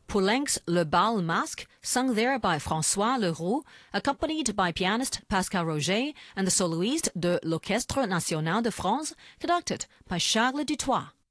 Poulenc's Le Bal Masque, sung there by François Leroux, accompanied by pianist Pascal Roger and the soloiste de l'Orchestre National de France, conducted by Charles Dutoit.